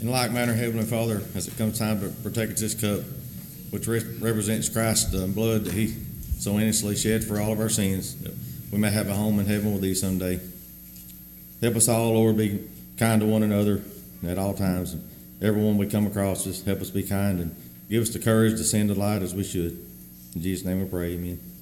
In like manner, Heavenly Father, as it comes time to partake of this cup, which represents Christ's blood that He so innocently shed for all of our sins, that we may have a home in heaven with Thee someday. Help us all, Lord, be kind to one another at all times. And everyone we come across, just help us be kind and give us the courage to send the light as we should. In Jesus' name we pray, amen.